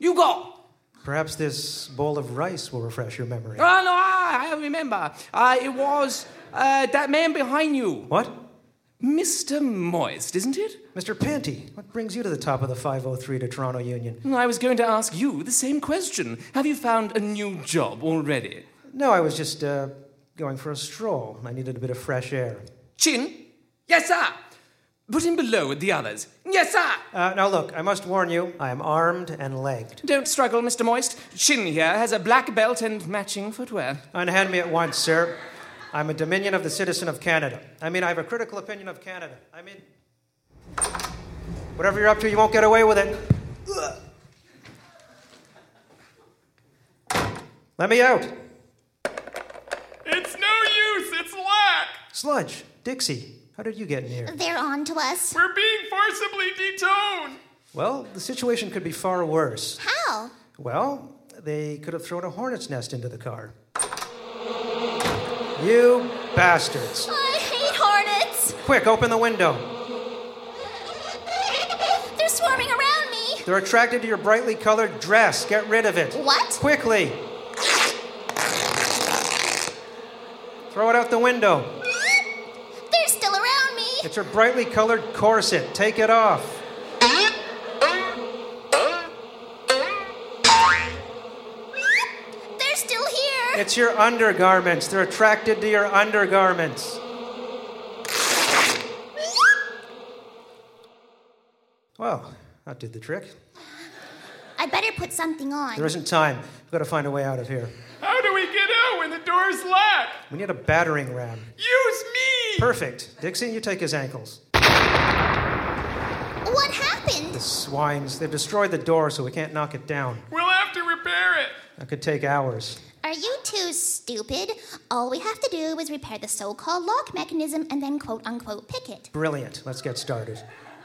You go. Perhaps this bowl of rice will refresh your memory. No, I remember. It was that man behind you. What? Mr. Moist, isn't it? Mr. Panty, what brings you to the top of the 503 to Toronto Union? I was going to ask you the same question. Have you found a new job already? No, I was just going for a stroll. I needed a bit of fresh air. Chin? Yes, sir. Put him below with the others. Yes, sir. Now look, I must warn you, I am armed and legged. Don't struggle, Mr. Moist. Chin here has a black belt and matching footwear. Unhand me at once, sir. I'm a Dominion of the citizen of Canada. I have a critical opinion of Canada. Whatever you're up to, you won't get away with it. Let me out. It's no use. It's lack. Sludge, Dixie, how did you get in here? They're on to us. We're being forcibly detoned. Well, the situation could be far worse. How? Well, they could have thrown a hornet's nest into the car. You bastards. I hate hornets. Quick, open the window. They're swarming around me. They're attracted to your brightly colored dress. Get rid of it. What? Quickly. Throw it out the window. They're still around me. It's her brightly colored corset. Take it off. They're still here. It's your undergarments. They're attracted to your undergarments. Well, that did the trick. I better put something on. There isn't time. We've got to find a way out of here. How do we get out when the door's locked? We need a battering ram. Use me. Perfect. Dixie, you take his ankles. What happened? The swines. They've destroyed the door, so we can't knock it down. We'll have to repair it. That could take hours. Are you two stupid? All we have to do is repair the so-called lock mechanism and then quote-unquote pick it. Brilliant. Let's get started.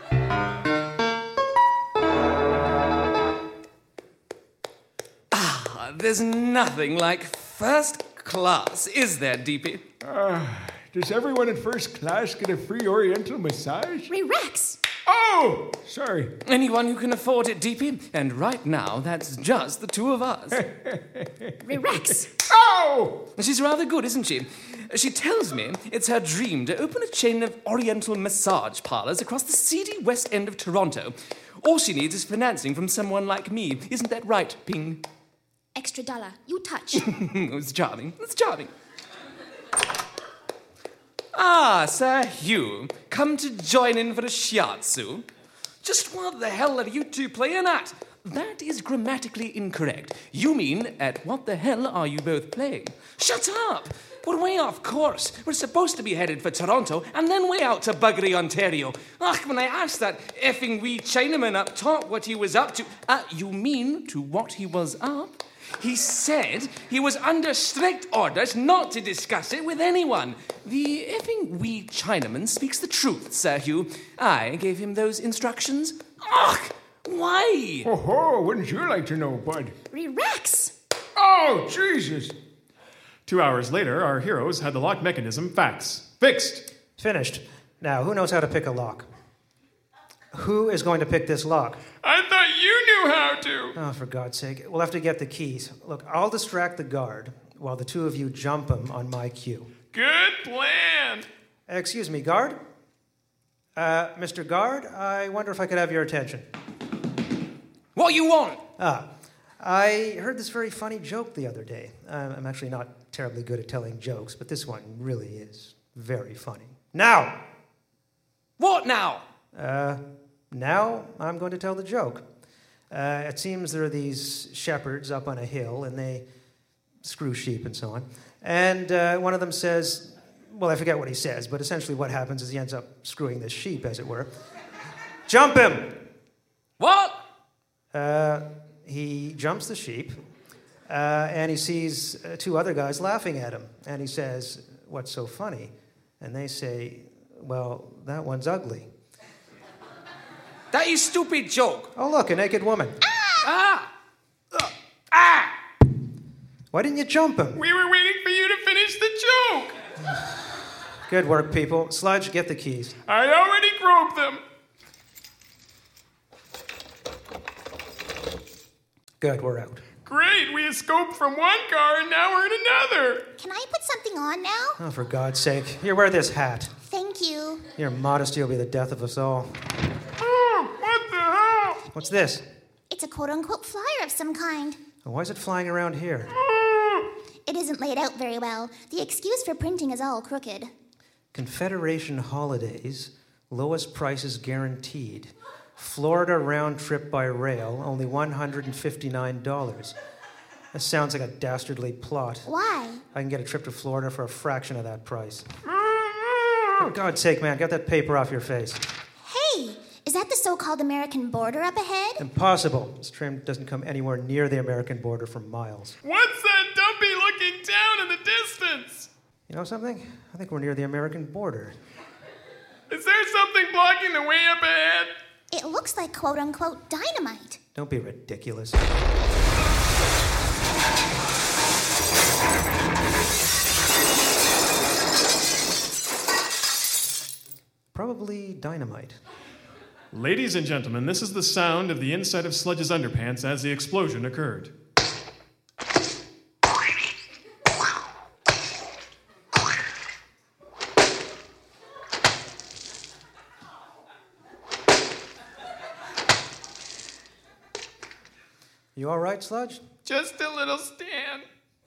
There's nothing like first class, is there, DP? Does everyone in first class get a free Oriental massage? Rex! Oh, sorry. Anyone who can afford it, DP. And right now, that's just the two of us. Rex! Oh! She's rather good, isn't she? She tells me it's her dream to open a chain of Oriental massage parlors across the seedy West End of Toronto. All she needs is financing from someone like me. Isn't that right, Ping? Extra $1. You touch. It's charming. It's charming. Ah, Sir Hugh, come to join in for a shiatsu. Just what the hell are you two playing at? That is grammatically incorrect. You mean, at what the hell are you both playing? Shut up! We're way off course. We're supposed to be headed for Toronto and then way out to Buggery, Ontario. Ugh, when I asked that effing wee Chinaman up top what he was up to... you mean to what he was up? He said he was under strict orders not to discuss it with anyone. The effing wee Chinaman speaks the truth, Sir Hugh. I gave him those instructions. Ugh! Why? Oh, wouldn't you like to know, bud? Rex! Oh, Jesus! 2 hours later, our heroes had the lock mechanism fixed. Finished. Now, who knows how to pick a lock? Who is going to pick this lock? I thought you knew how to. Oh, for God's sake. We'll have to get the keys. Look, I'll distract the guard while the two of you jump him on my cue. Good plan. Excuse me, guard? Mr. Guard, I wonder if I could have your attention. What you want? I heard this very funny joke the other day. I'm actually not terribly good at telling jokes, but this one really is very funny. Now! What now? Now I'm going to tell the joke. It seems there are these shepherds up on a hill, and they screw sheep and so on. And one of them says, well, I forget what he says, but essentially what happens is he ends up screwing this sheep, as it were. Jump him! What? He jumps the sheep, and he sees two other guys laughing at him. And he says, what's so funny? And they say, well, that one's ugly. That is stupid joke. Oh, look, a naked woman. Why didn't you jump him? We were waiting for you to finish the joke. Good work, people. Sludge, get the keys. I already groped them. Good, we're out. Great, we escaped from one car and now we're in another. Can I put something on now? Oh, for God's sake. Here, wear this hat. Thank you. Your modesty will be the death of us all. Oh, what the hell? What's this? It's a quote-unquote flyer of some kind. Why is it flying around here? It isn't laid out very well. The excuse for printing is all crooked. Confederation holidays, lowest prices guaranteed. Florida round trip by rail, only $159. That sounds like a dastardly plot. Why? I can get a trip to Florida for a fraction of that price. For God's sake, man, get that paper off your face. Hey, is that the so-called American border up ahead? Impossible. This train doesn't come anywhere near the American border for miles. What's that dumpy looking town in the distance? You know something? I think we're near the American border. Is there something blocking the way up ahead? It looks like quote-unquote dynamite. Don't be ridiculous. Probably dynamite. Ladies and gentlemen, this is the sound of the inside of Sludge's underpants as the explosion occurred. You all right, Sludge? Just a little Stan.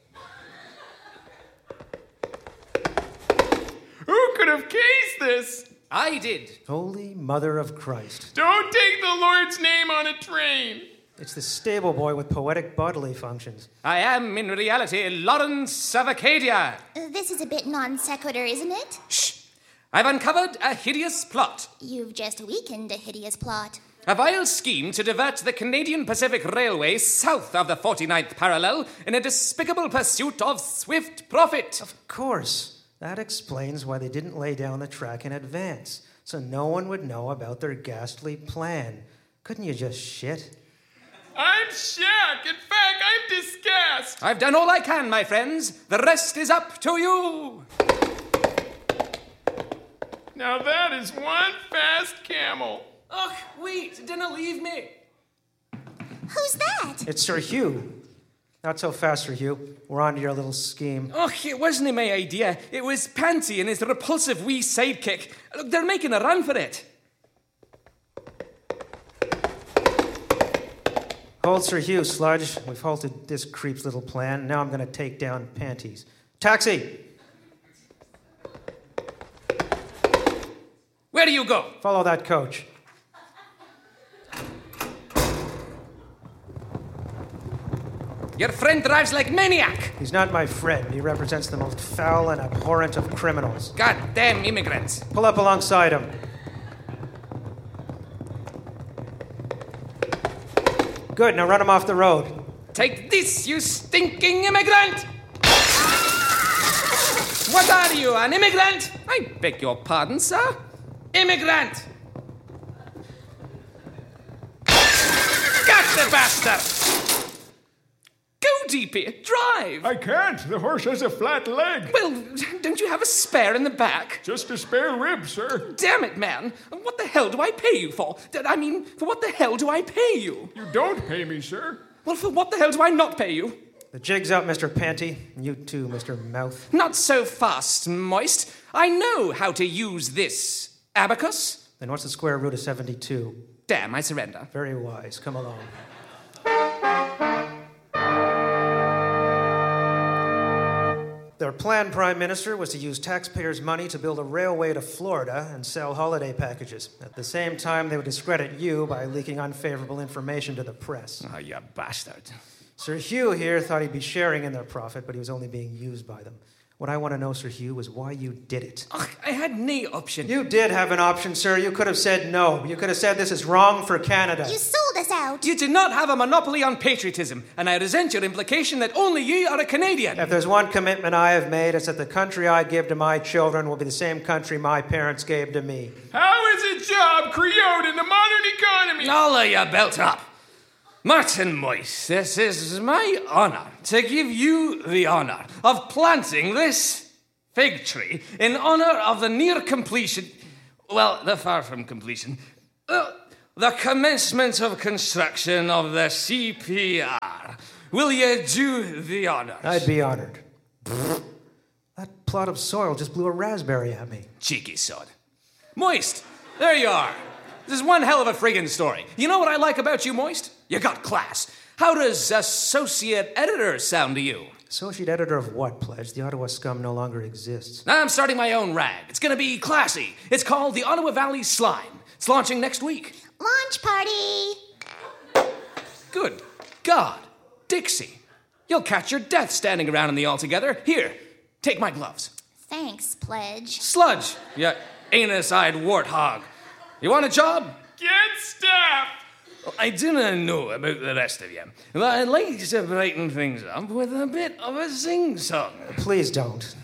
Who could have cased this? I did. Holy Mother of Christ. Don't take the Lord's name on a train. It's the stable boy with poetic bodily functions. I am, in reality, Lawrence of Acadia. This is a bit non sequitur, isn't it? Shh! I've uncovered a hideous plot. You've just weakened a hideous plot. A vile scheme to divert the Canadian Pacific Railway south of the 49th parallel in a despicable pursuit of swift profit. Of course. That explains why they didn't lay down the track in advance, so no one would know about their ghastly plan. Couldn't you just shit? I'm shocked. In fact, I'm disgusted. I've done all I can, my friends. The rest is up to you. Now that is one fast camel. Ugh, wait, dinna leave me. Who's that? It's Sir Hugh. Not so fast, Sir Hugh. We're on to your little scheme. Oh, it wasn't my idea. It was Pansy and his repulsive wee sidekick. Look, they're making a run for it. Hold Sir Hugh, Sludge. We've halted this creep's little plan. Now I'm going to take down Panties. Taxi! Where do you go? Follow that coach. Your friend drives like maniac. He's not my friend. He represents the most foul and abhorrent of criminals. Goddamn immigrants. Pull up alongside him. Good, now run him off the road. Take this, you stinking immigrant! What are you, an immigrant? I beg your pardon, sir. Immigrant! Got the bastard! Go, DP, drive! I can't. The horse has a flat leg. Well, don't you have a spare in the back? Just a spare rib, sir. Damn it, man. What the hell do I pay you for? I mean, for what the hell do I pay you? You don't pay me, sir. Well, for what the hell do I not pay you? The jig's up, Mr. Panty. And you too, Mr. Mouth. Not so fast, Moist. I know how to use this abacus. Then what's the square root of 72? Damn, I surrender. Very wise. Come along. Their plan, Prime Minister, was to use taxpayers' money to build a railway to Florida and sell holiday packages. At the same time, they would discredit you by leaking unfavorable information to the press. Oh, you bastard. Sir Hugh here thought he'd be sharing in their profit, but he was only being used by them. What I want to know, Sir Hugh, is why you did it. Ugh, I had no option. You did have an option, sir. You could have said no. You could have said this is wrong for Canada. You sold us out. You do not have a monopoly on patriotism, and I resent your implication that only you are a Canadian. If there's one commitment I have made, it's that the country I give to my children will be the same country my parents gave to me. How is a job created in the modern economy? All of you belt up. Martin Moist, this is my honor to give you the honor of planting this fig tree in honor of the near completion, well, the far from completion, the commencement of construction of the CPR. Will you do the honors? I'd be honored. That plot of soil just blew a raspberry at me. Cheeky sod. Moist, there you are. This is one hell of a friggin' story. You know what I like about you, Moist? You got class. How does associate editor sound to you? Associate editor of what, Pledge? The Ottawa scum no longer exists. I'm starting my own rag. It's gonna be classy. It's called the Ottawa Valley Slime. It's launching next week. Launch party! Good God. Dixie, you'll catch your death standing around in the altogether. Here, take my gloves. Thanks, Pledge. Sludge, you anus-eyed warthog. You want a job? Get staff! I didn't know about the rest of you, but I'd like to brighten things up with a bit of a sing-song. Please don't.